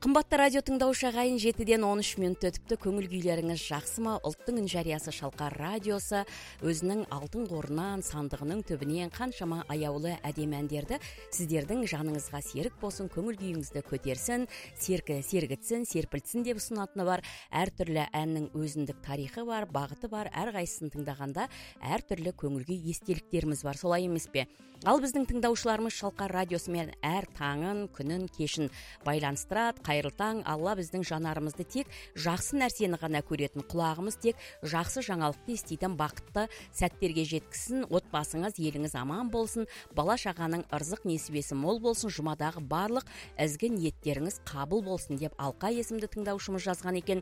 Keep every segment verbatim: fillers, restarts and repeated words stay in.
Қымбатты радио тыңдаушы ағайын, жетіден он үш минут өтіпті. Көңіл күйлеріңіз жақсы ма? Ұлттың үн жариясы Шалқар радиосы өзінің алтын қорынан, сандығының төбінен қаншама аяулы әдемі әндерді сіздердің жаныңызға серік болсын, көңіл күйіңізді көтерсін, серкі сергітсін, серпілтсін деп ұсынатыны бар. Әртүрлі әннің өзіндік тарихы бар, бағыты бар. Әрқайсысын тыңдағанда әртүрлі көңіл күй естеліктеріміз бар. Солай емес пе? Ал біздің тыңдаушыларымыз Шалқар радиосымен әр таңын, күнін, кешін байланыстырады. Қайырлы таң. Алла біздің жанарымызды тек жақсы нәрсені ғана көретін, құлағымыз тек жақсы жаңалықты еститін бақытты сәттерге жеткізсін. Отбасыңыз, еліңіз аман болсын, бала шағаның ырзық несібесі мол болсын, жұмадағы барлық ізгі ниеттеріңіз қабыл болсын деп Алқа есімді тыңдаушымыз жазған екен.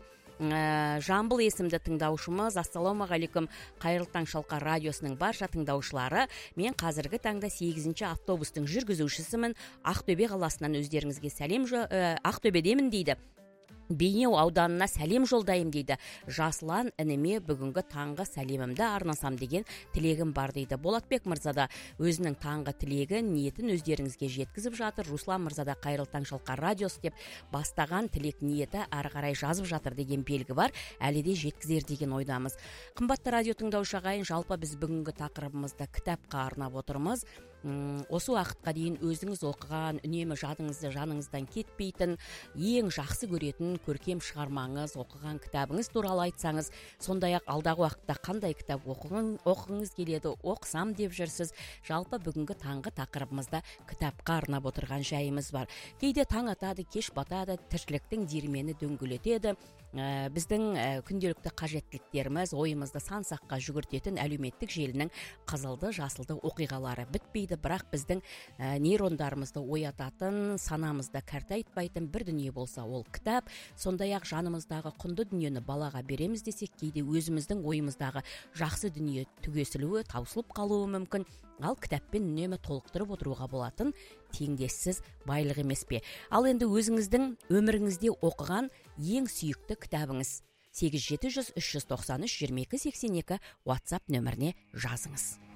Ә, Жамбыл есімді тыңдаушымыз: ассалаумағалейкум, қайырлы таң Шалқар радиосының барша тыңдаушылары. Мен қазіргі таңда сегізінші автобустың жүргізушісімін. Ақтөбе қаласынан өздеріңізге сәлем, ә, Ақтөбедемін дейді. Бейнеу ауданына сәлем жолдайым дейді. Жасылан ініме бүгінгі таңғы сәлемімді арнасам деген тілегім бар дейді. Болатбек мырза да өзінің таңғы тілегін, ниетін өздеріңізге жеткізіп жатыр. Руслан мырза да қайырлы таң Шалқар радиосы деп бастаған тілек ниеті ары қарай жазып жатыр деген белгі бар. Әлі де жеткізер деген ойдамыз. Қымбатты радио тыңдаушы ағайын, жалпы біз бүгінгі тақырыбымызды кітапқа арнап отырмыз. Осы уақытқа дейін өзіңіз оқыған, үнемі жадыңызды жаныңыздан кетпейтін, ең жақсы көретін көркем шығармаңыз, оқыған кітабыңыз туралы айтсаңыз, сондай-ақ алдағы уақытта қандай кітап оқығың, оқығыңыз келеді, оқысам деп жүрсіз. Жалпы бүгінгі таңғы тақырыбымызда кітапқа арнап отырған жайымыз бар. Кейде таң атады, кеш батады, тіршіліктің диірмені дөңгелетеді. Ә, біздің ә, күнделікті қажеттіліктеріміз, ойымызды сан-саққа жүгіртетін әлеуметтік желінің қызылды, жасылды оқиғалары бітпейді, бірақ біздің ә, нейрондарымызды оятатын, санамызды кәртайтпайтын бір дүние болса, ол кітап. Сондай-ақ жанымыздағы құнды дүниені балаға береміз десек, кейде өзіміздің ойымыздағы жақсы дүние түгесілуі, таусылып қалуы мүмкін. Ал кітаппен үнемі толықтырып отыруға болатын теңдессіз байлық емес пе? Ал енді өзіңіздің өміріңізде оқыған ең сүйікті кітабыңыз сегіз жеті жүз үш жүз тоқсан үш жиырма екі сексен екі WhatsApp нөміріне жазыңыз.